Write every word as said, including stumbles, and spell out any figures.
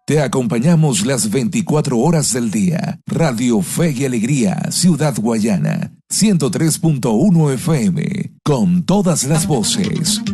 Te acompañamos las veinticuatro horas del día. Radio Fe y Alegría, Ciudad Guayana, ciento tres punto uno F M, con todas las voces.